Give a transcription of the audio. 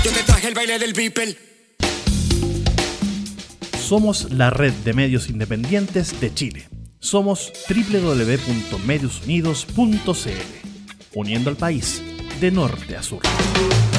Yo te traje el baile del Beeple. Somos la red de medios independientes de Chile. Somos www.mediosunidos.cl, uniendo al país de norte a sur.